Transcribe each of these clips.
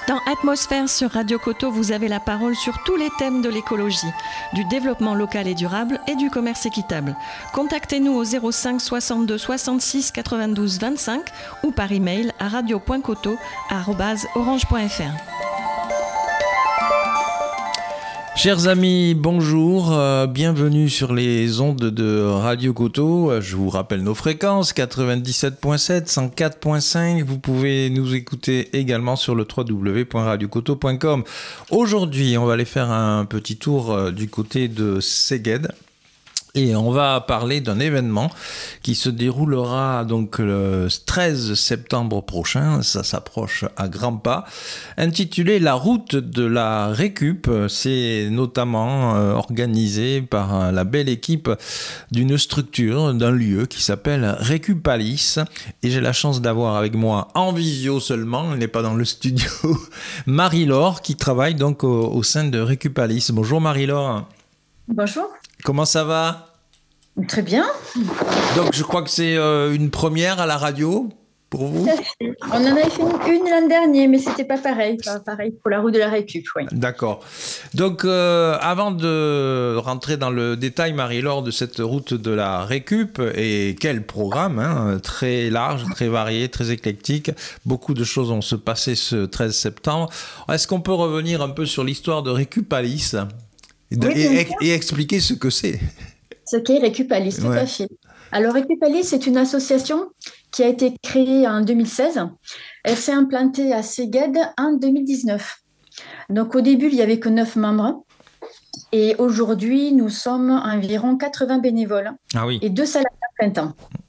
Dans Atmosphère sur Radio Coteau, vous avez la parole sur tous les thèmes de l'écologie, du développement local et durable et du commerce équitable. Contactez-nous au 05 62 66 92 25 ou par email à radio.coteau@orange.fr. Chers amis, bonjour, bienvenue sur les ondes de Radio Coteau. Je vous rappelle nos fréquences, 97.7, 104.5. Vous pouvez nous écouter également sur le www.radiocoteau.com. Aujourd'hui, on va aller faire un petit tour du côté de Szeged. Et on va parler d'un événement qui se déroulera donc le 13 septembre prochain, ça s'approche à grands pas, intitulé La route de la récup. C'est notamment organisé par la belle équipe d'une structure, d'un lieu qui s'appelle Récupalis. Et j'ai la chance d'avoir avec moi, en visio seulement, elle n'est pas dans le studio, Marie-Laure qui travaille donc au sein de Récupalis. Bonjour Marie-Laure. Bonjour. Comment ça va ? Très bien. Donc, je crois que c'est une première à la radio pour vous. On en avait fait une l'an dernier, mais c'était pas pareil. Pas pareil pour la route de la récup, oui. D'accord. Donc, avant de rentrer dans le détail, Marie-Laure, de cette route de la récup, et quel programme, hein, très large, très varié, très éclectique. Beaucoup de choses vont se passer ce 13 septembre. Est-ce qu'on peut revenir un peu sur l'histoire de Récupalis et expliquer ce que c'est? Ce qu'est Récupalis, tout à fait. Alors, Récupalis, c'est une association qui a été créée en 2016. Elle s'est implantée à Szeged en 2019. Donc, au début, il n'y avait que 9 membres. Et aujourd'hui, nous sommes environ 80 bénévoles et 2 salariés à plein temps.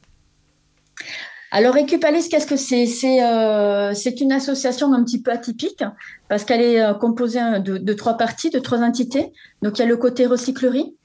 Alors, Récupalis, qu'est-ce que c'est ? C'est une association un petit peu atypique parce qu'elle est composée de 3 parties, de 3 entités. Donc, il y a le côté recyclerie.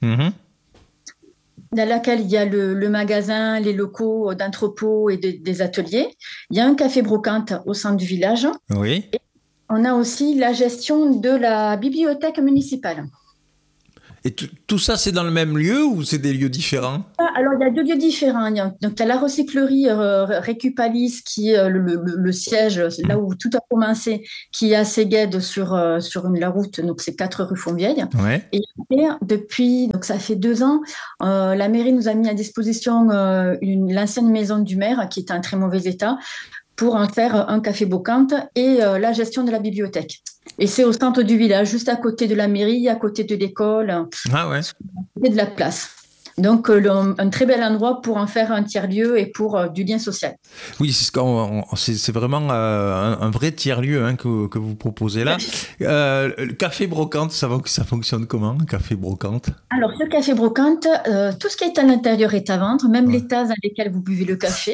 Dans laquelle il y a le magasin, les locaux d'entrepôt et des ateliers. Il y a un café brocante au centre du village. Oui. Et on a aussi la gestion de la bibliothèque municipale. Et tout ça, c'est dans le même lieu ou c'est des lieux différents ? Alors, il y a 2 lieux différents. Donc, il y a la recyclerie Récupalis, qui est le siège, là où tout a commencé, qui est à Szeged sur la route, donc c'est 4 rue Fontvieille. Ouais. Et depuis, donc ça fait 2 ans, la mairie nous a mis à disposition l'ancienne maison du maire, qui est en très mauvais état, pour en faire un café brocante et la gestion de la bibliothèque. Et c'est au centre du village, juste à côté de la mairie, à côté de l'école, à côté de la place. Donc, un très bel endroit pour en faire un tiers-lieu et pour du lien social. Oui, c'est vraiment un vrai tiers-lieu que vous proposez là. Le café brocante, ça fonctionne comment, un café brocante ? Alors, ce café brocante, tout ce qui est à l'intérieur est à vendre, même les tasses dans lesquelles vous buvez le café.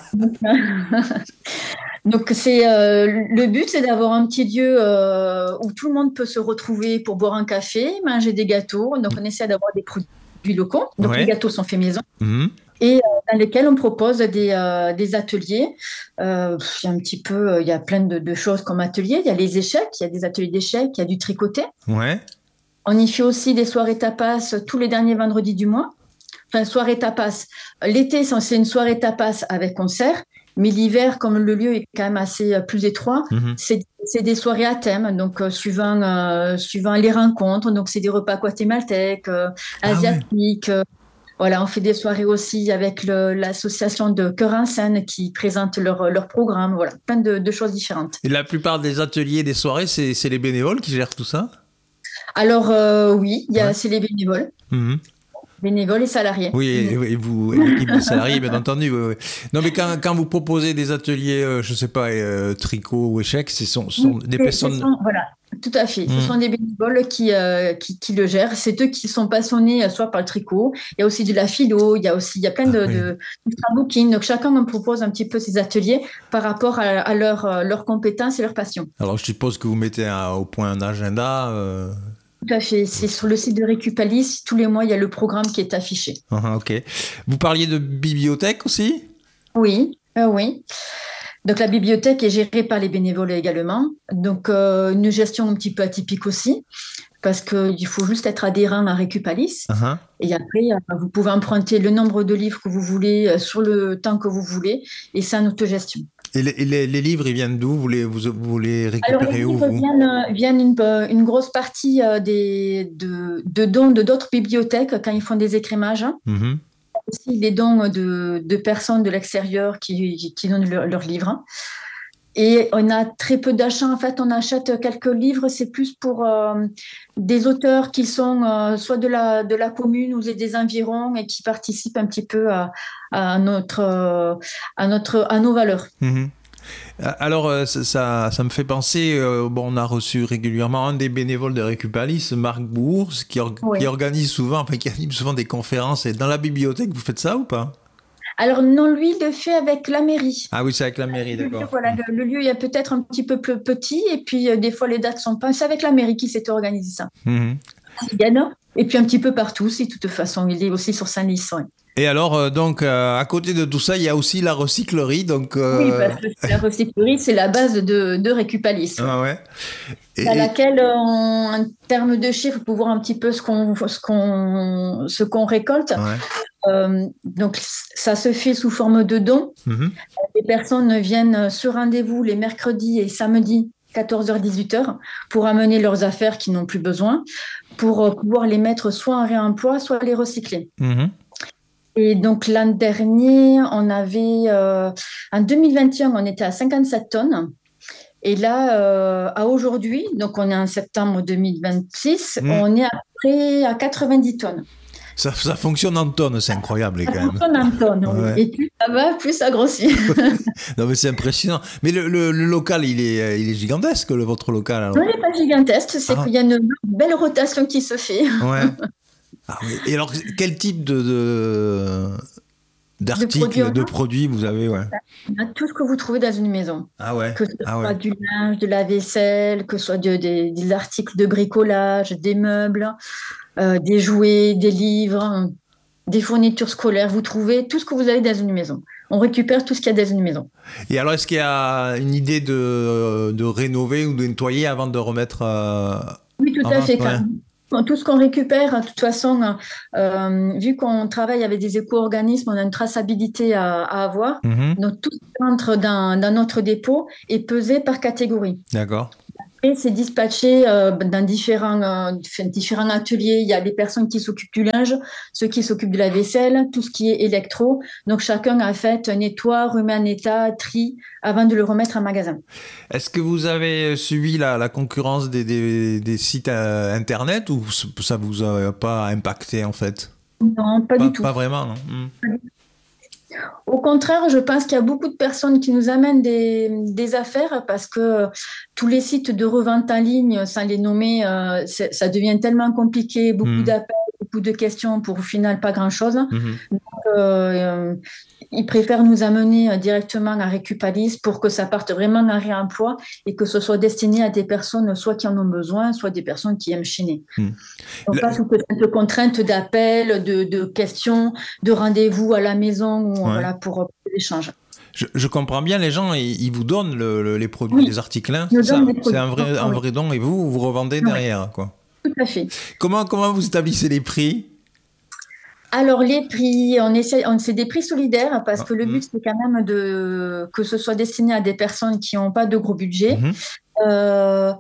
Donc, le but, c'est d'avoir un petit lieu où tout le monde peut se retrouver pour boire un café, manger des gâteaux. Donc, on essaie d'avoir des produits locaux. Donc, les gâteaux sont faits maison. Et dans lesquels on propose des ateliers. Il y a plein de choses comme ateliers. Il y a les échecs, il y a des ateliers d'échecs, il y a du tricoté. Ouais. On y fait aussi des soirées tapas tous les derniers vendredis du mois. Enfin, soirée tapas. L'été, c'est une soirée tapas avec concert. Mais l'hiver, comme le lieu est quand même assez plus étroit, c'est des soirées à thème, donc suivant les rencontres. Donc, c'est des repas guatémaltèques, asiatiques. Voilà, on fait des soirées aussi avec l'association de Cœur en Scène qui présente leur programme. Voilà, plein de choses différentes. Et la plupart des ateliers, des soirées, c'est les bénévoles qui gèrent tout ça ? Alors, oui, c'est les bénévoles. Bénévoles et salariés. Oui, et vous, et l'équipe de salariés, bien entendu. Oui. Non, mais quand vous proposez des ateliers, je ne sais pas, tricot ou échecs, ce sont des personnes... Voilà, tout à fait. Ce sont des bénévoles qui le gèrent. C'est eux qui sont passionnés soit par le tricot. Il y a aussi de la philo, il y a plein de scrapbooking. Donc, chacun me propose un petit peu ses ateliers par rapport à leurs compétences et leurs passions. Alors, je suppose que vous mettez au point un agenda... Tout à fait. C'est sur le site de Récupalis. Tous les mois, il y a le programme qui est affiché. Ok. Vous parliez de bibliothèque aussi ? Oui, oui. Donc, la bibliothèque est gérée par les bénévoles également. Donc, une gestion un petit peu atypique aussi, parce qu'il faut juste être adhérent à Récupalis. Et après, vous pouvez emprunter le nombre de livres que vous voulez sur le temps que vous voulez, et c'est en autogestion. Et les livres, ils viennent d'où? Vous les Alors, les récupérez où, livres vous? viennent une grosse partie de dons de d'autres bibliothèques quand ils font des écrémages. Mhm. Aussi les dons de personnes de l'extérieur qui donnent leurs livres. Et on a très peu d'achats. En fait, on achète quelques livres. C'est plus pour des auteurs qui sont soit de la commune ou des environs et qui participent un petit peu à nos valeurs. Mhm. Alors, ça me fait penser, on a reçu régulièrement un des bénévoles de Récupalis, Marc Bourse, qui Oui. organise souvent, enfin qui anime souvent des conférences. Et dans la bibliothèque, vous faites ça ou pas? Alors non, lui, il le fait avec la mairie. Ah oui, c'est avec la mairie, Le lieu, d'accord. voilà, le lieu est peut-être un petit peu plus petit et puis des fois les dates sont pas. C'est avec la mairie qui s'est organisé ça. Mhm. Et puis un petit peu partout, si de toute façon, il est aussi sur Saint-Lys. Ouais. Et alors, à côté de tout ça, il y a aussi la recyclerie, donc... Oui, parce que la recyclerie, c'est la base de Récupalis, ouais. Ah ouais. À laquelle, en termes de chiffres, pour voir un petit peu ce qu'on récolte. Ouais. Donc, ça se fait sous forme de dons. Mhm. Les personnes viennent sur rendez-vous les mercredis et samedis, 14h-18h, pour amener leurs affaires qui n'ont plus besoin, pour pouvoir les mettre soit en réemploi, soit les recycler. Mhm. Et donc, l'an dernier, en 2021, on était à 57 tonnes. Et là, à aujourd'hui, donc on est en septembre 2026, on est à près à 90 tonnes. Ça fonctionne en tonnes, c'est incroyable quand même. Ça fonctionne en tonnes, oui. Ouais. Et plus ça va, plus ça grossit. Non mais c'est impressionnant. Mais le local, il est gigantesque, votre local alors. Non, il n'est pas gigantesque, c'est qu'il y a une belle rotation qui se fait. Ouais. Ah oui. Et alors, quel type d'articles, de produits vous avez, ouais. On a tout ce que vous trouvez dans une maison. Ah ouais. Que ce soit du linge, de la vaisselle, que ce soit des articles de bricolage, des meubles, des jouets, des livres, des fournitures scolaires. Vous trouvez tout ce que vous avez dans une maison. On récupère tout ce qu'il y a dans une maison. Et alors, est-ce qu'il y a une idée de rénover ou de nettoyer avant de remettre Oui, tout à fait. Ouais. Tout ce qu'on récupère, de toute façon, vu qu'on travaille avec des éco-organismes, on a une traçabilité à avoir. Mhm. Donc, tout ce qui entre dans notre dépôt est pesé par catégorie. D'accord. Et c'est dispatché dans différents ateliers. Il y a les personnes qui s'occupent du linge, ceux qui s'occupent de la vaisselle, tout ce qui est électro. Donc, chacun a fait nettoie, remet en état, trie, avant de le remettre en magasin. Est-ce que vous avez suivi la concurrence des sites internet ou ça vous a pas impacté en fait? Non, pas du tout. Pas vraiment, non. Au contraire, je pense qu'il y a beaucoup de personnes qui nous amènent des affaires parce que tous les sites de revente en ligne, sans les nommer, ça devient tellement compliqué, beaucoup d'appels, beaucoup de questions pour au final pas grand-chose. Donc, ils préfèrent nous amener directement à Récupalis pour que ça parte vraiment en réemploi et que ce soit destiné à des personnes soit qui en ont besoin, soit des personnes qui aiment chiner. Donc, pas sous cette contrainte d'appels, de questions, de rendez-vous à la maison ou, voilà, pour l'échange. Je comprends bien, les gens, ils vous donnent les produits, les articles. C'est un vrai don et vous revendez derrière, quoi. Tout à fait. Comment vous établissez les prix? Alors, les prix, c'est des prix solidaires parce que le but, c'est quand même que ce soit destiné à des personnes qui n'ont pas de gros budget. En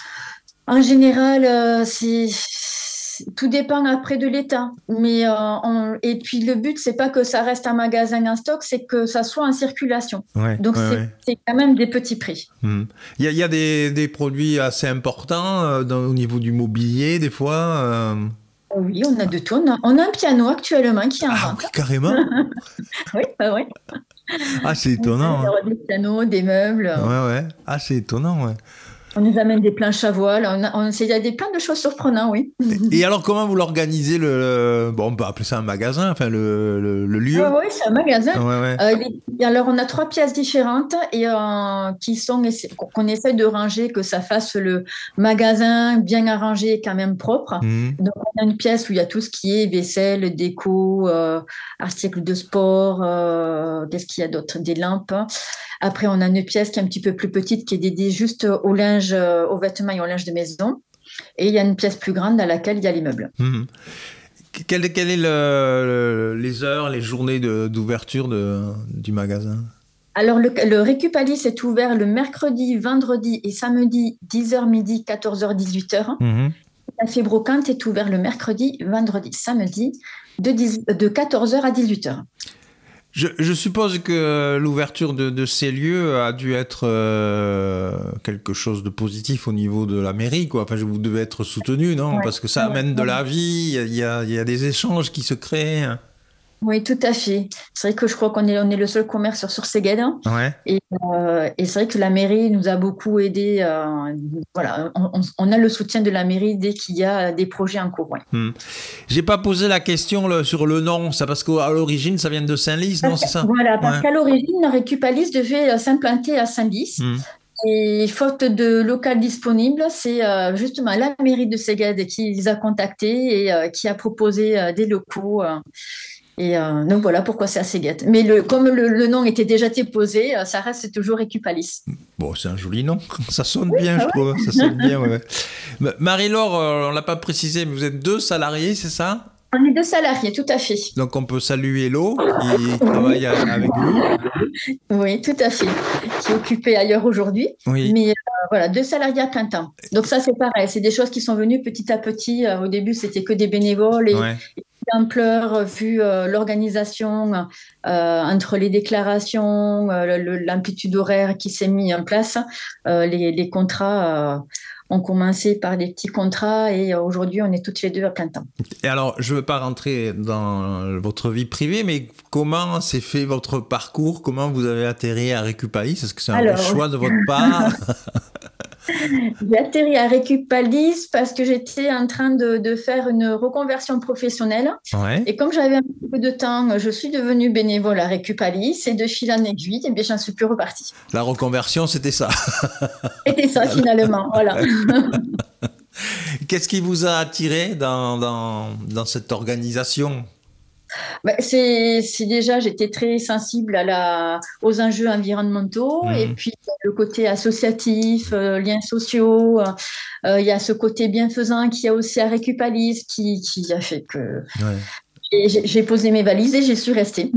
général, tout dépend après de l'état. Mais, et puis, le but, c'est pas que ça reste un magasin en stock, c'est que ça soit en circulation. Donc, c'est quand même des petits prix. Il y a des produits assez importants au niveau du mobilier, des fois. Oui, on a de tout. On a un piano actuellement qui est en vente. Oui, carrément. Oui. Ah, c'est étonnant. Des pianos, des meubles. Ouais. Ah, c'est étonnant, ouais. On nous amène des planches à voile. Il y a plein de choses surprenantes, oui. Et alors, comment vous l'organisez on peut appeler ça un magasin, enfin le lieu. Oui, c'est un magasin. Ouais. Alors, on a 3 pièces différentes et qu'on essaie de ranger, que ça fasse le magasin bien arrangé et quand même propre. Donc, on a une pièce où il y a tout ce qui est vaisselle, déco, articles de sport, qu'est-ce qu'il y a d'autre? Des lampes. Après, on a une pièce qui est un petit peu plus petite, qui est dédiée juste au linge, aux vêtements et au linge de maison. Et il y a une pièce plus grande dans laquelle il y a les meubles. Quelles est les heures, les journées d'ouverture du magasin? Alors, le Récupalis est ouvert le mercredi, vendredi et samedi, 10h midi, 14h, 18h. Le Café Brocante est ouvert le mercredi, vendredi, samedi, de 14h à 18h. Je suppose que l'ouverture de ces lieux a dû être quelque chose de positif au niveau de la mairie, quoi. Enfin, vous devez être soutenu, non? Ouais. Parce que ça amène de la vie, il y a des échanges qui se créent. Oui, tout à fait. C'est vrai que je crois qu'on est le seul commerce sur Séged. Ouais. Et c'est vrai que la mairie nous a beaucoup aidés. Voilà, on a le soutien de la mairie dès qu'il y a des projets en cours. Ouais. J'ai pas posé la question sur le nom, ça parce qu'à l'origine ça vient de Saint-Lys, non, c'est ça? Voilà, parce qu'à l'origine, Récupalis devait s'implanter à Saint-Lys. Et faute de local disponible, c'est justement la mairie de Séged qui les a contactés et qui a proposé des locaux. Et donc voilà pourquoi c'est à Séged. Mais comme le nom était déjà déposé, ça reste toujours Récupalis. Bon, c'est un joli nom. Ça sonne bien, je trouve. Ça sonne bien, ouais. Marie-Laure, on l'a pas précisé, mais vous êtes 2 salariés, c'est ça? On est 2 salariés, tout à fait. Donc on peut saluer Lo, qui travaille avec vous. Oui, tout à fait. Qui est occupé ailleurs aujourd'hui. Oui. Mais voilà, 2 salariés à plein temps. Donc ça, c'est pareil. C'est des choses qui sont venues petit à petit. Au début, c'était que des bénévoles. Et d'ampleur, vu l'organisation entre les déclarations, l'amplitude horaire qui s'est mis en place, les contrats ont commencé par des petits contrats et aujourd'hui on est toutes les 2 à plein temps. Et alors, je ne veux pas rentrer dans votre vie privée, mais comment s'est fait votre parcours? Comment vous avez atterri à Récupalis? Est-ce que c'est un choix de votre part? J'ai atterri à Récupalis parce que j'étais en train de faire une reconversion professionnelle. Ouais. Et comme j'avais un peu de temps, je suis devenue bénévole à Récupalis et de fil en aiguille, et bien, j'en suis plus repartie. La reconversion, c'était ça. C'était ça finalement, voilà. Qu'est-ce qui vous a attiré dans cette organisation? C'est déjà, j'étais très sensible aux enjeux environnementaux et puis le côté associatif, liens sociaux. Il y a ce côté bienfaisant qu'il y a aussi à Récupalis qui a fait que j'ai posé mes valises et j'y suis restée.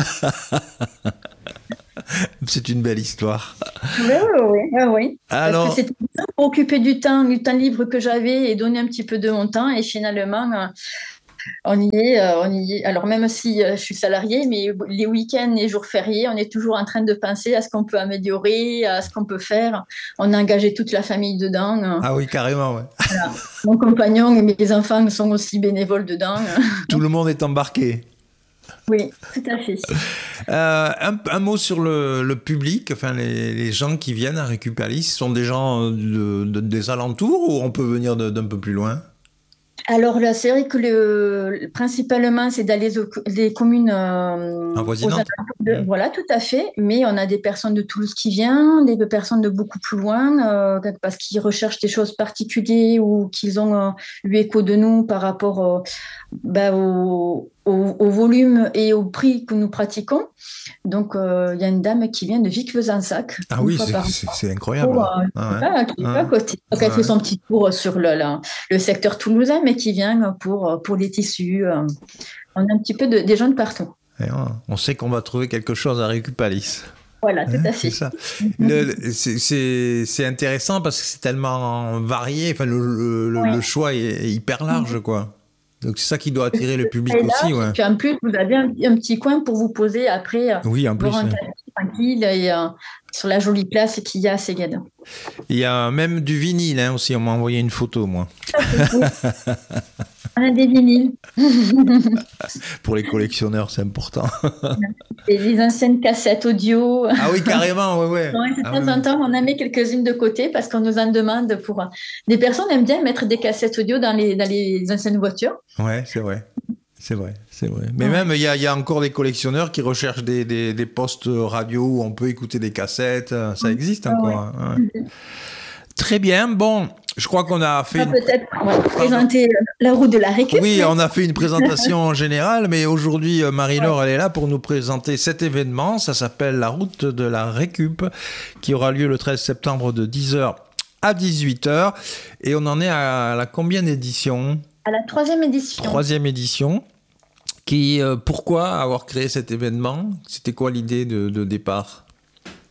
C'est une belle histoire. Oui. Alors... Parce que c'était pour occuper du temps libre que j'avais et donner un petit peu de mon temps et finalement... On y est. Alors même si je suis salariée, mais les week-ends et jours fériés, on est toujours en train de penser à ce qu'on peut améliorer, à ce qu'on peut faire. On a engagé toute la famille dedans. Ah oui, carrément, ouais. Voilà. Mon compagnon et mes enfants sont aussi bénévoles dedans. Tout le monde est embarqué. Oui, tout à fait. Un mot sur le public, enfin les gens qui viennent à Récupalis, sont des gens des alentours ou on peut venir d'un peu plus loin? Alors là, c'est vrai que principalement, c'est dans les communes avoisinantes. Voilà, tout à fait. Mais on a des personnes de Toulouse qui viennent, des personnes de beaucoup plus loin, parce qu'ils recherchent des choses particulières ou qu'ils ont eu écho de nous par rapport au volume et au prix que nous pratiquons. Donc, il y a une dame qui vient de Vic-Fezensac. Ah oui, c'est incroyable. Qui est à côté. Donc, elle fait son petit tour sur le secteur toulousain, mais qui vient pour les tissus. On a un petit peu des gens de partout. Et on sait qu'on va trouver quelque chose à Récupalis. Voilà, tout à fait. C'est intéressant parce que c'est tellement varié. Enfin, le choix est hyper large, quoi. Donc c'est ça qui doit attirer le public aussi. Ouais. Puis en plus, vous avez un petit coin pour vous poser après. Oui, en plus. Tranquille et sur la jolie place qu'il y a à Séged. Il y a même du vinyle aussi. On m'a envoyé une photo, moi. On a des vinyles. Pour les collectionneurs, c'est important. Et des anciennes cassettes audio. Ah oui, carrément, ouais. De temps en temps, on en met quelques-unes de côté parce qu'on nous en demande pour... Des personnes aiment bien mettre des cassettes audio dans les anciennes voitures. Ouais, c'est vrai. Mais même, il y a encore des collectionneurs qui recherchent des postes radio où on peut écouter des cassettes. Ça existe encore. Ouais. Très bien. Bon, je crois qu'on a fait... Peut-être présenter la route de la récup. Oui, on a fait une présentation générale, mais aujourd'hui, Marie-Laure, elle est là pour nous présenter cet événement. Ça s'appelle la route de la récup, qui aura lieu le 13 septembre de 10h à 18h. Et on en est à la combien d'édition ? À la 3e édition. 3e édition. Pourquoi avoir créé cet événement ? C'était quoi l'idée de départ ?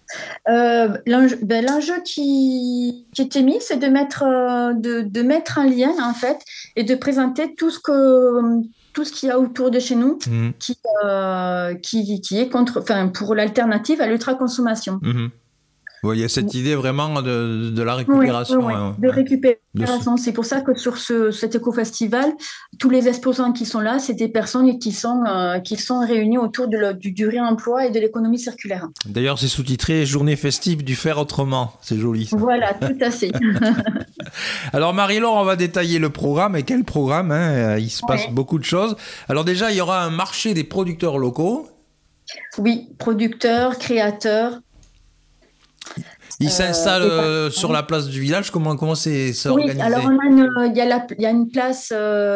L'enjeu qui était mis, c'est de mettre un lien, en fait, et de présenter tout ce qu'il y a autour de chez nous Mhm. qui est pour l'alternative à l'ultraconsommation. Mhm. Ouais, il y a cette idée vraiment de la Oui, récupération. oui, Hein, de ouais. récupération. C'est pour ça que sur cet éco-festival, tous les exposants qui sont là, c'est des personnes qui sont réunies autour du réemploi et de l'économie circulaire. D'ailleurs, c'est sous-titré Journée festive du faire autrement. C'est joli, ça. Voilà, tout à fait. Alors, Marie-Laure, on va détailler le programme. Et quel programme, hein. Il se passe Oui. beaucoup de choses. Alors déjà, il y aura un marché des producteurs locaux. Oui, producteurs, créateurs. Ils s'installent et sur la place du village. Comment c'est Oui, organisé? alors il y a une place,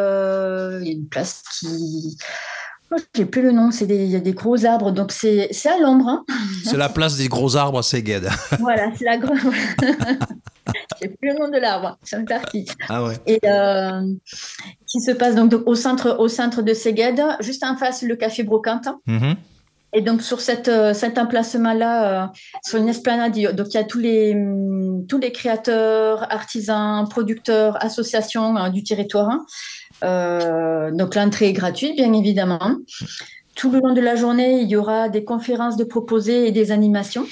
qui. Oh, je n'ai plus le nom, il y a des gros arbres, donc c'est à l'ombre. Hein. C'est la place des gros arbres à Séguède. Voilà, c'est la grande. Je n'ai plus le nom de l'arbre, c'est une partie. Ah ouais. Et qui se passe donc au centre de Séguède, juste en face le café Brocante. Mhm. Et donc sur cet emplacement-là, sur une esplanade, donc il y a tous les créateurs, artisans, producteurs, associations du territoire. Donc l'entrée est gratuite, bien évidemment. Tout le long de la journée, il y aura des conférences de proposées et des animations.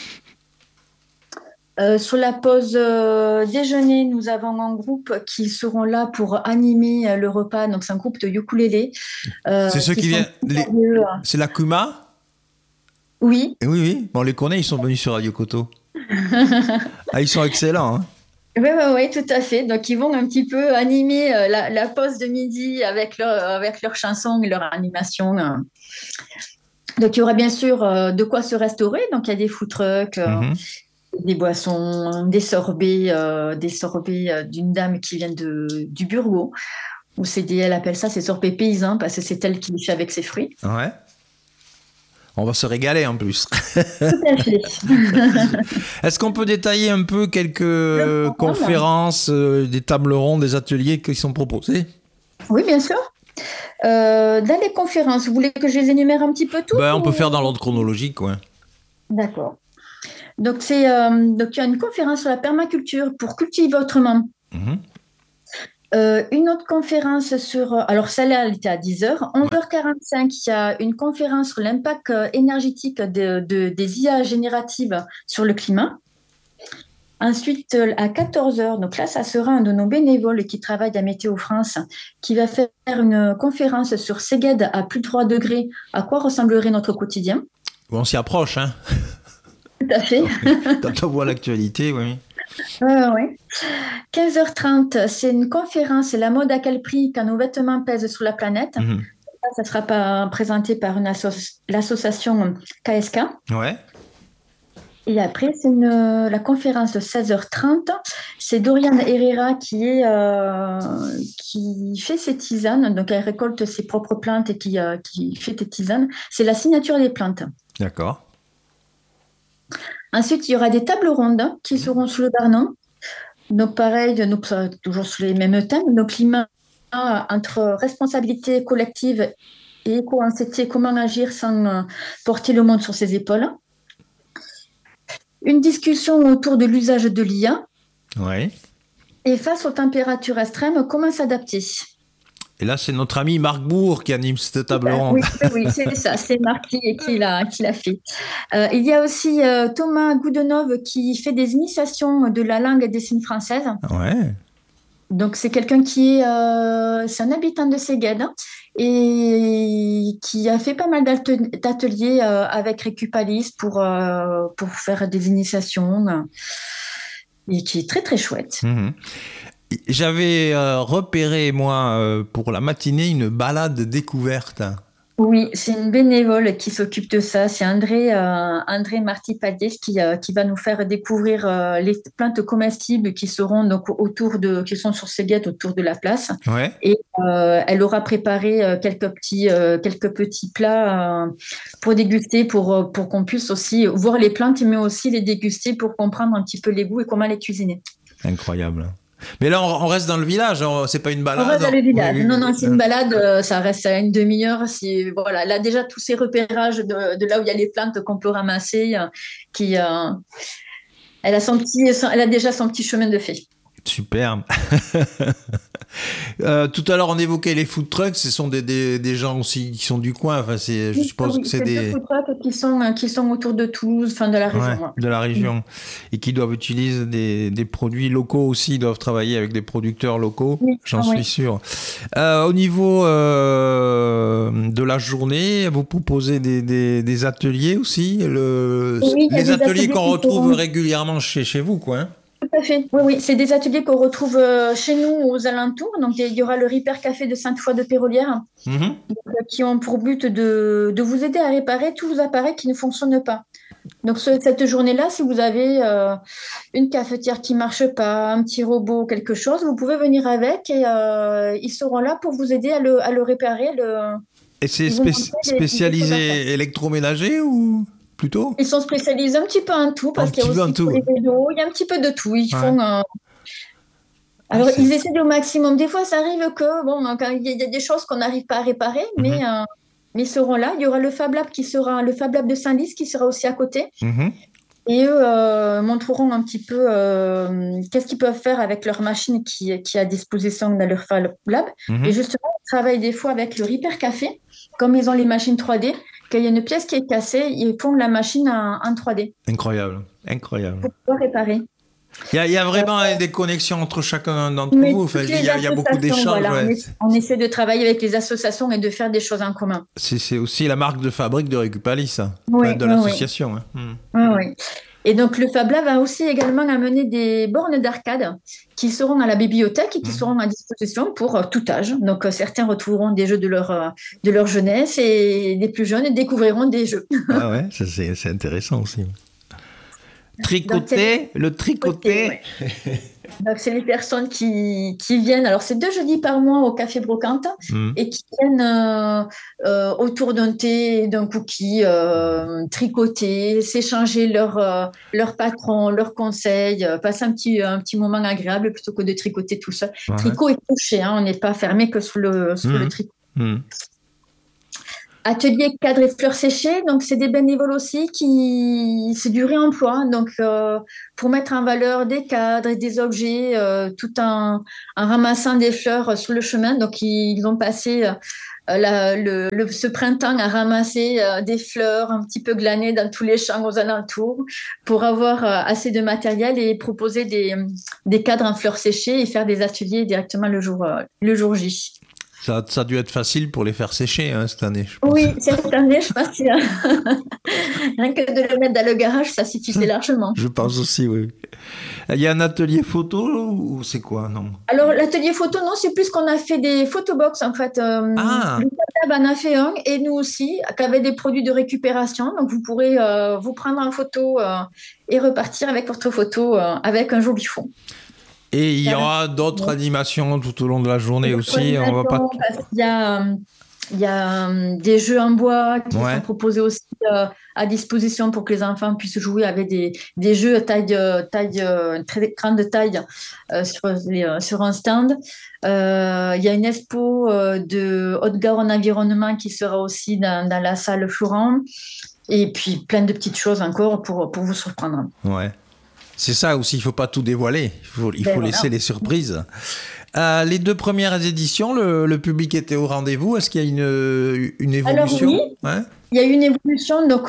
Sur la pause déjeuner, nous avons un groupe qui seront là pour animer le repas. Donc c'est un groupe de ukulélé. C'est ceux qui viennent. C'est la Kuma? Oui. Oui, oui. Bon, on les connaît, ils sont venus sur Radio Koto. Ah, ils sont excellents. Hein. Oui, tout à fait. Donc, ils vont un petit peu animer la pause de midi avec leurs chansons et leur animation. Donc, il y aura bien sûr de quoi se restaurer. Donc, il y a des food trucks, des boissons, des sorbets d'une dame qui vient du Burgo. Elle appelle ça ses sorbets paysans parce que c'est elle qui les fait avec ses fruits. Ouais. On va se régaler en plus. Tout à fait. Est-ce qu'on peut détailler un peu quelques conférences, des tables rondes, des ateliers qui sont proposés? Oui, bien sûr. Dans les conférences, vous voulez que je les énumère un petit peu toutes? On peut faire dans l'ordre chronologique, ouais. D'accord. Donc, il y a une conférence sur la permaculture pour cultiver autrement. Mhm. Une autre conférence alors celle-là, elle était à 10h. 11h45, il y a une conférence sur l'impact énergétique des IA génératives sur le climat. Ensuite, à 14h, donc là, ça sera un de nos bénévoles qui travaille à Météo France, qui va faire une conférence sur Séguède à plus de 3 degrés. À quoi ressemblerait notre quotidien? On s'y approche, hein. Tout à fait. Quand on voit l'actualité, oui. Oui. 15h30, c'est une conférence, c'est la mode à quel prix quand nos vêtements pèsent sur la planète. Mhm. Ça sera présenté par l'association KSK. Ouais. Et après, c'est la conférence de 16h30. C'est Dorian Herrera qui fait ses tisanes. Donc, elle récolte ses propres plantes et qui fait des tisanes. C'est la signature des plantes. D'accord. Ensuite, il y aura des tables rondes qui seront sous le Darnon. Donc, pareil, toujours sur les mêmes thèmes. Nos climats entre responsabilité collective et éco-anxiété, comment agir sans porter le monde sur ses épaules. Une discussion autour de l'usage de l'IA. Ouais. Et face aux températures extrêmes, comment s'adapter? Et là, c'est notre ami Marc Bourg qui anime cette table ronde. Oui, c'est ça, c'est Marc qui l'a fait. Il y a aussi Thomas Goudenov qui fait des initiations de la langue des signes française. Ouais. Donc, c'est quelqu'un c'est un habitant de Séguède et qui a fait pas mal d'ateliers avec Récupalis pour faire des initiations et qui est très, très chouette. Mhm. J'avais repéré, moi, pour la matinée, une balade découverte. Oui, c'est une bénévole qui s'occupe de ça. C'est André Marty-Padier qui va nous faire découvrir les plantes comestibles qui seront donc qui sont sur Séguède autour de la place. Ouais. Et elle aura préparé quelques petits plats pour déguster, pour qu'on puisse aussi voir les plantes, mais aussi les déguster pour comprendre un petit peu les goûts et comment les cuisiner. Incroyable. Mais là, on reste dans le village, c'est pas une balade. On reste dans le village. Oui. Non, c'est une balade, ça reste à une demi-heure. Voilà, là, déjà, tous ces repérages de là où il y a les plantes qu'on peut ramasser, elle a déjà son petit chemin de fait. Super. Tout à l'heure, on évoquait les food trucks. Ce sont des gens aussi qui sont du coin. Enfin, je suppose que c'est des food trucks qui sont autour de Toulouse, de la région. Ouais, de la région. Et qui doivent utiliser des produits locaux aussi. Ils doivent travailler avec des producteurs locaux. Oui, j'en suis sûr. Au niveau de la journée, vous proposez des ateliers aussi. Les ateliers qu'on retrouve régulièrement chez vous, quoi. Hein. Tout à fait. Oui, c'est des ateliers qu'on retrouve chez nous aux alentours. Donc, il y aura le Repair Café de Sainte-Foy-de-Pérolière qui ont pour but de vous aider à réparer tous vos appareils qui ne fonctionnent pas. Donc, cette journée-là, si vous avez une cafetière qui ne marche pas, un petit robot, quelque chose, vous pouvez venir avec et ils seront là pour vous aider à le réparer. Et c'est spécialisé électroménager ou plutôt? Ils sont spécialisés un petit peu en tout parce qu'il y a aussi les vélos, il y a un petit peu de tout. Ils font. Alors, ils essaient au maximum. Des fois, ça arrive que, quand il y a des choses qu'on n'arrive pas à réparer, mais ils seront là. Il y aura le Fab Lab le Fab Lab de Saint-Lys qui sera aussi à côté. Et eux montreront un petit peu qu'est-ce qu'ils peuvent faire avec leur machine qui est à disposition dans leur Fab Lab. Et justement, ils travaillent des fois avec le Repair Café, comme ils ont les machines 3D. Quand il y a une pièce qui est cassée, ils font la machine en 3D. Incroyable. Pour pouvoir réparer. Il y a vraiment des connexions entre chacun d'entre vous. Enfin, il y a beaucoup d'échanges. Voilà, on essaie de travailler avec les associations et de faire des choses en commun. C'est aussi la marque de fabrique de Récupalis, de l'association. Oui. Et donc, le Fab Lab va aussi également amener des bornes d'arcade qui seront à la bibliothèque et qui seront à disposition pour tout âge. Donc, certains retrouveront des jeux de leur jeunesse et les plus jeunes découvriront des jeux. Ah ouais, ça c'est intéressant aussi. Tricoter. Ouais. Donc, c'est les personnes qui viennent. Alors, c'est 2 jeudis par mois au Café Brocante et qui viennent autour d'un thé, d'un cookie, tricoter, s'échanger leur patron, leurs conseils, passer un petit moment agréable plutôt que de tricoter tout seul. Ouais. Tricot est touché, on n'est pas fermé que sur le tricot. Atelier cadre et fleurs séchées, donc c'est des bénévoles aussi c'est du réemploi, donc pour mettre en valeur des cadres et des objets tout en ramassant des fleurs sur le chemin. Donc ils ont passé ce printemps à ramasser des fleurs un petit peu glanées dans tous les champs aux alentours pour avoir assez de matériel et proposer des cadres en fleurs séchées et faire des ateliers directement le jour J. Ça a dû être facile pour les faire sécher cette année, je pense. Oui, cette année, je pense que rien que de le mettre dans le garage, ça suffisait largement. Je pense aussi, oui. Il y a un atelier photo ou c'est quoi, non? Alors, l'atelier photo, non, c'est plus qu'on a fait des photobox, en fait. Le Fab en a fait un, et nous aussi, avec des produits de récupération. Donc, vous pourrez vous prendre en photo et repartir avec votre photo avec un joli fond. Et il y aura d'autres animations tout au long de la journée aussi. On va pas... Il y a des jeux en bois qui sont proposés aussi à disposition pour que les enfants puissent jouer avec des jeux très grande taille sur un stand. Il y a une expo de Haute-Garonne Environnement qui sera aussi dans la salle Florent. Et puis plein de petites choses encore pour vous surprendre. Ouais. C'est ça aussi, il ne faut pas tout dévoiler, il faut laisser les surprises. Les 2 premières éditions, le public était au rendez-vous. Est-ce qu'il y a une évolution? Alors oui, il y a eu une évolution. Donc,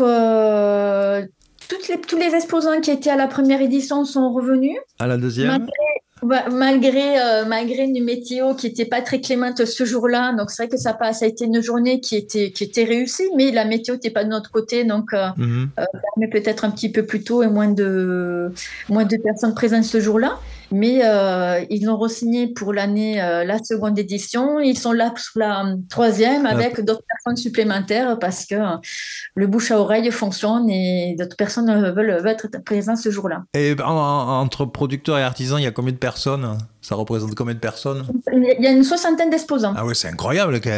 tous les exposants qui étaient à la première édition sont revenus. À la deuxième? Malgré une météo qui n'était pas très clémente ce jour-là, donc c'est vrai que ça a été une journée qui était réussie, mais la météo n'était pas de notre côté, donc permet peut-être un petit peu plus tôt et moins de personnes présentes ce jour-là. Mais ils l'ont re-signé pour l'année, la seconde édition. Ils sont là pour la troisième avec d'autres personnes supplémentaires parce que le bouche à oreille fonctionne et d'autres personnes veulent être présentes ce jour-là. Et entre producteurs et artisans, il y a combien de personnes? Ça représente combien de personnes? Il y a une 60aine d'exposants. Ah oui, c'est incroyable quand même.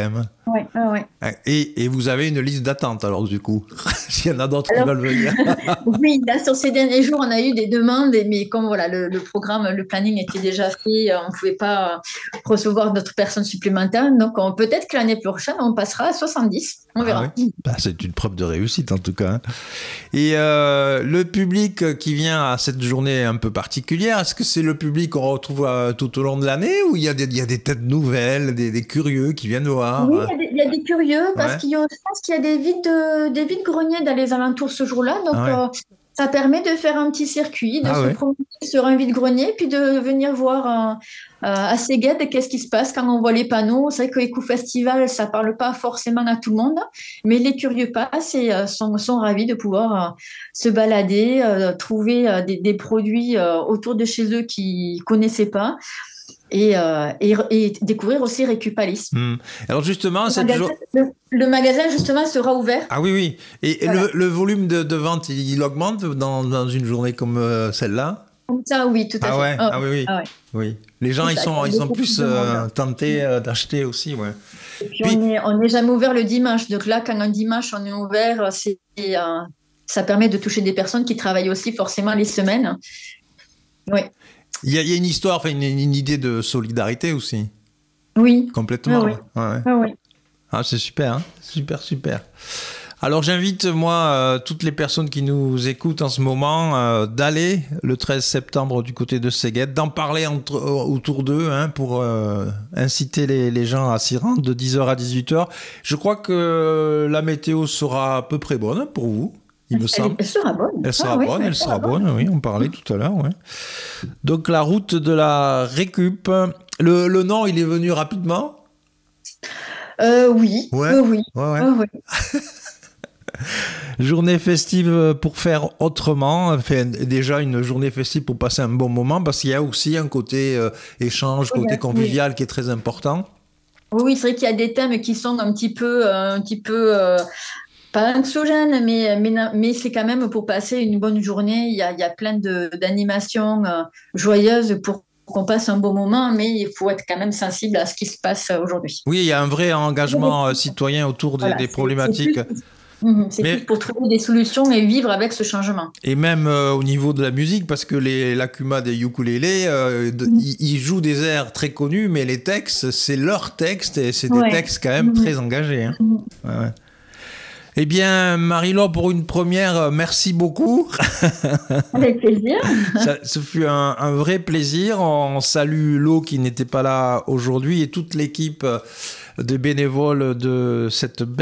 Ouais, ouais. Et vous avez une liste d'attente, alors, du coup, s'il y en a d'autres qui veulent venir. Oui, là, sur ces derniers jours, on a eu des demandes, mais comme voilà, le programme, le planning était déjà fait, on ne pouvait pas recevoir d'autres personnes supplémentaires. Donc, peut-être que l'année prochaine, on passera à 70. On verra. Ouais. C'est une preuve de réussite, en tout cas. Hein. Et le public qui vient à cette journée un peu particulière, est-ce que c'est le public qu'on retrouve tout au long de l'année, ou il y a des têtes nouvelles, des curieux qui viennent voir? Oui, il y a des curieux parce je pense qu'il y a des vides-greniers dans les alentours ce jour-là. Donc, ça permet de faire un petit circuit, de se promener sur un vide-grenier, puis de venir voir à Séguède qu'est-ce qui se passe quand on voit les panneaux. C'est vrai que l'éco-festival, ça ne parle pas forcément à tout le monde, mais les curieux passent et sont ravis de pouvoir se balader, trouver des produits autour de chez eux qu'ils ne connaissaient pas. Et découvrir aussi Récupalis. Alors justement, le magasin justement sera ouvert. Ah oui. Et voilà. Le volume de vente, il augmente dans une journée comme celle-là? Comme ça, oui, tout à fait. Oui. Les gens, ils sont plus tentés d'acheter aussi, ouais. Et puis on n'est jamais ouvert le dimanche. Donc là, quand un dimanche on est ouvert, ça permet de toucher des personnes qui travaillent aussi forcément les semaines. Oui. Il y a une histoire, une idée de solidarité aussi. Oui. Complètement. Oui. Ouais. Ah, c'est super, hein. Super. Alors j'invite, moi, toutes les personnes qui nous écoutent en ce moment d'aller le 13 septembre du côté de Séguède, d'en parler autour d'eux pour inciter les gens à s'y rendre de 10h à 18h. Je crois que la météo sera à peu près bonne pour vous. Il me semble. Elle sera bonne. Elle sera bonne, oui, on parlait tout à l'heure. Ouais. Donc la route de la récup, le nom, il est venu rapidement? Oui. Oui. Journée festive pour faire autrement, déjà une journée festive pour passer un bon moment, parce qu'il y a aussi un côté échange, côté convivial qui est très important. Oui, c'est vrai qu'il y a des thèmes qui sont un petit peu pas anxiogène, mais c'est quand même pour passer une bonne journée. Il y a plein d'animations joyeuses pour qu'on passe un bon moment, mais il faut être quand même sensible à ce qui se passe aujourd'hui. Oui, il y a un vrai engagement citoyen autour des problématiques. C'est plus pour trouver des solutions et vivre avec ce changement. Et même au niveau de la musique, parce que l'Akuma des ukulélés, ils jouent des airs très connus, mais les textes, c'est leurs textes, et c'est des textes quand même très engagés. Hein. Ouais. Eh bien, Marie-Laure, pour une première, merci beaucoup. Avec plaisir. Ce fut un vrai plaisir. On salue Lo qui n'était pas là aujourd'hui et toute l'équipe des bénévoles de cette